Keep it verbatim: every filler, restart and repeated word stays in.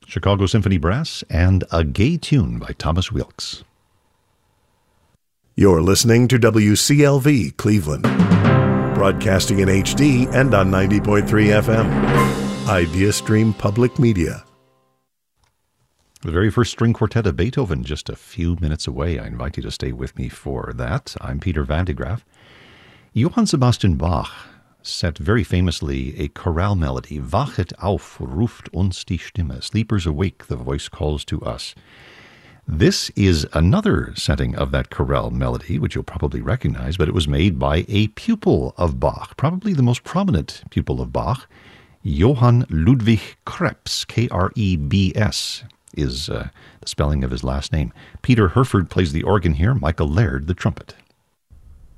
Chicago Symphony Brass, and A Gay Tune by Thomas Wilkes. You're listening to W C L V Cleveland, broadcasting in H D and on ninety point three F M. IdeaStream Public Media. The very first string quartet of Beethoven, just a few minutes away. I invite you to stay with me for that. I'm Peter Van de Graaff. Johann Sebastian Bach set very famously a chorale melody. Wachet auf, ruft uns die Stimme. Sleepers awake, the voice calls to us. This is another setting of that chorale melody, which you'll probably recognize, but it was made by a pupil of Bach, probably the most prominent pupil of Bach. Johann Ludwig Krebs, K R E B S, is uh, the spelling of his last name. Peter Herford plays the organ here, Michael Laird the trumpet.